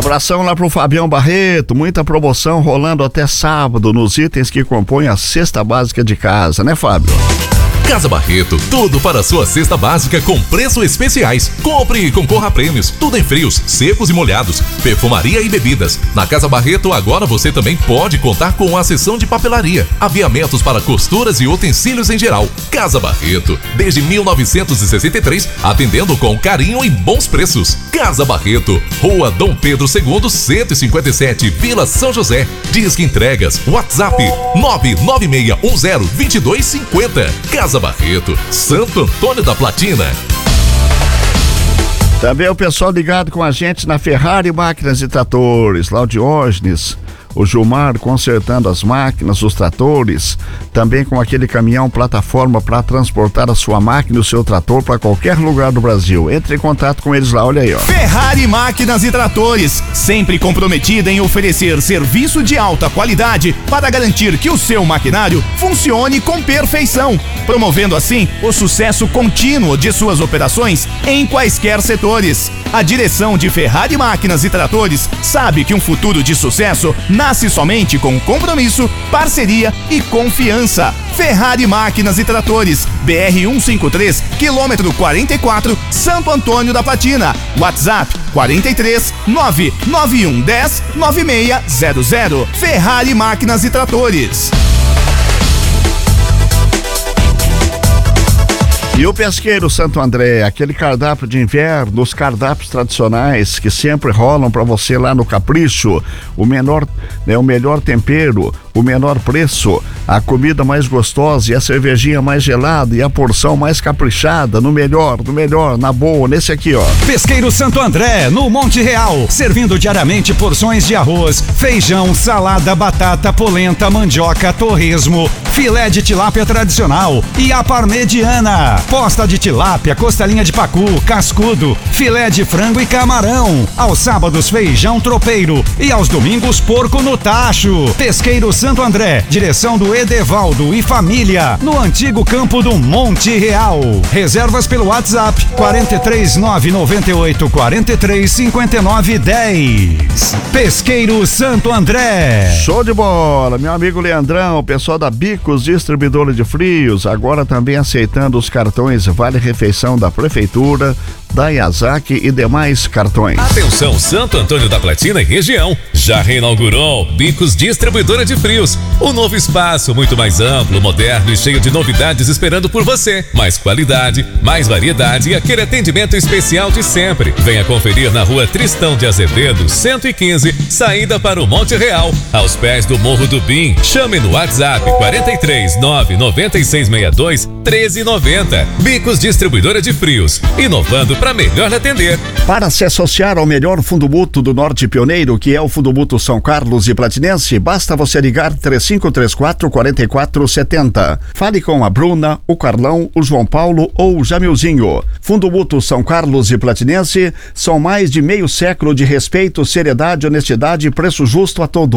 Abração lá pro Fabião Barreto, muita promoção rolando até sábado nos itens que compõem a cesta básica de casa, né, Fábio? Casa Barreto, tudo para a sua cesta básica com preços especiais. Compre e concorra a prêmios, tudo em frios, secos e molhados, perfumaria e bebidas. Na Casa Barreto agora você também pode contar com a seção de papelaria, aviamentos para costuras e utensílios em geral. Casa Barreto, desde 1963, atendendo com carinho e bons preços. Casa Barreto, Rua Dom Pedro II, 157, Vila São José. Disque entregas, WhatsApp 996102250. Casa Barreto, Santo Antônio da Platina. Também o pessoal ligado com a gente na Ferrari Máquinas e Tratores, lá o Diógenes, o Gilmar consertando as máquinas, os tratores, também com aquele caminhão plataforma para transportar a sua máquina e o seu trator para qualquer lugar do Brasil. Entre em contato com eles lá, olha aí, ó. Ferrari Máquinas e Tratores, sempre comprometida em oferecer serviço de alta qualidade para garantir que o seu maquinário funcione com perfeição, promovendo assim o sucesso contínuo de suas operações em quaisquer setores. A direção de Ferrari Máquinas e Tratores sabe que um futuro de sucesso nasce somente com compromisso, parceria e confiança. Ferrari Máquinas e Tratores, BR-153, quilômetro 44, Santo Antônio da Platina. WhatsApp 43 99110 9600. Ferrari Máquinas e Tratores. E o Pesqueiro Santo André, aquele cardápio de inverno, os cardápios tradicionais que sempre rolam para você lá no Capricho, o melhor tempero, o menor preço, a comida mais gostosa e a cervejinha mais gelada e a porção mais caprichada, no melhor, na boa, nesse aqui, ó. Pesqueiro Santo André, no Monte Real, servindo diariamente porções de arroz, feijão, salada, batata, polenta, mandioca, torresmo, filé de tilápia tradicional e a parmegiana. Posta de tilápia, costelinha de pacu, cascudo, filé de frango e camarão. Aos sábados, feijão tropeiro e aos domingos, porco no tacho. Pesqueiro Santo André, direção do Edevaldo e família, no antigo campo do Monte Real. Reservas pelo WhatsApp 43998 435910. Pesqueiro Santo André. Show de bola, meu amigo Leandrão, o pessoal da Bicos Distribuidora de Frios, agora também aceitando os cartões Vale Refeição da Prefeitura, da Yazaki e demais cartões. Atenção, Santo Antônio da Platina e região, já reinaugurou Bicos Distribuidora de Frios, um novo espaço muito mais amplo, moderno e cheio de novidades esperando por você. Mais qualidade, mais variedade e aquele atendimento especial de sempre. Venha conferir na Rua Tristão de Azevedo, 115, saída para o Monte Real, aos pés do Morro do Bim. Chame no WhatsApp 43 99662 1390. Bicos Distribuidora de Frios, inovando para melhor atender. Para se associar ao melhor fundo mútuo do Norte Pioneiro, que é o Fundo Mútuo São Carlos e Platinense, basta você ligar 3534-4470. Fale com a Bruna, o Carlão, o João Paulo ou o Jamilzinho. Fundo Mútuo São Carlos e Platinense são mais de meio século de respeito, seriedade, honestidade e preço justo a todos.